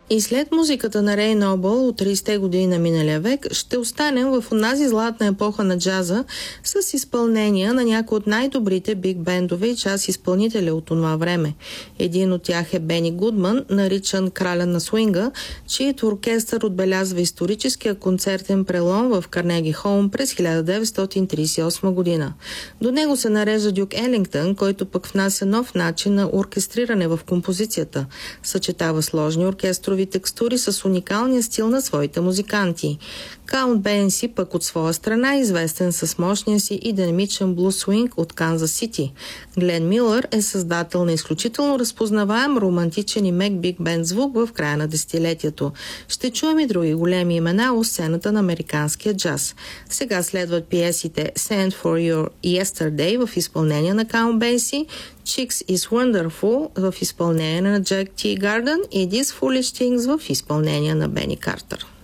И след музиката на Рей Нобъл от 30-те години на миналия век, ще останем в онази златна епоха на джаза с изпълнения на някои от най-добрите биг бендове и джаз изпълнители от това време. Един от тях е Бени Гудман, наричан краля на свинга, чието оркестър отбелязва историческия концертен прелом в Карнеги Холм през 1938 година. До него се нарежда Дюк Елингтън, който пък внася нов начин на оркестриране в композицията. Съчетава сложни оркестрови текстури с уникалния стил на своите музиканти. Каунт Бенси пък от своя страна е известен с мощния си и динамичен блуз свинг от Канзас Сити. Глен Милър е създател на изключително разпознаваем, романтичен и мек биг бенд звук в края на десетилетието. Ще чуем и други големи имена от сцената на американския джаз. Сега следват пиесите Send for Your Yesterday в изпълнение на Каунт Бенси, Chicks is Wonderful в изпълнение на Jack T. Garden и These Foolish Things в изпълнение на Бени Картер.